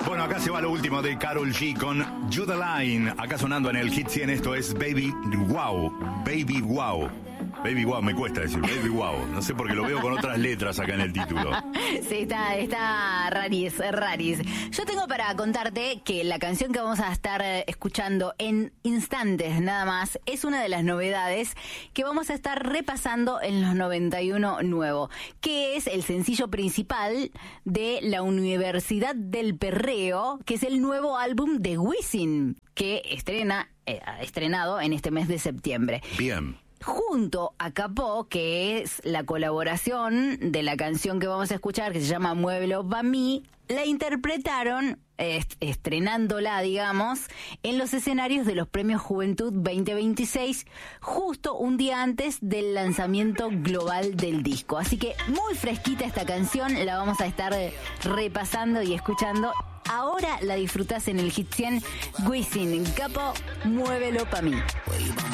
Bueno, acá se va lo último de Karol G con You The Line. Acá sonando en el Hit 100, esto es Baby Wow. Baby Wow. Baby Wow, me cuesta decir Baby Wow. No sé porque lo veo con otras letras acá en el título. Sí, está raris. Yo tengo para contarte que la canción que vamos a estar escuchando en instantes nada más es una de las novedades que vamos a estar repasando en los 91 Nuevo, que es el sencillo principal de La Universidad del Perreo, que es el nuevo álbum de Wisin, que ha estrenado en este mes de septiembre. Bien. Junto a Capó, que es la colaboración de la canción que vamos a escuchar, que se llama Muévelo pa' mí, la interpretaron, estrenándola, digamos, en los escenarios de los Premios Juventud 2026, justo un día antes del lanzamiento global del disco. Así que muy fresquita esta canción, la vamos a estar repasando y escuchando. Ahora la disfrutás en el Hit 100, Wisin, Capo, Muévelo pa' mí.